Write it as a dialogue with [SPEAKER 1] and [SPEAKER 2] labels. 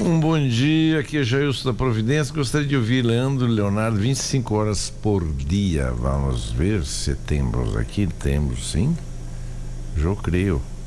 [SPEAKER 1] Um bom dia, aqui é Jailson da Providência. Gostaria de ouvir Leandro Leonardo, 25 horas por dia. Vamos ver se temos aqui. Temos sim. Eu creio.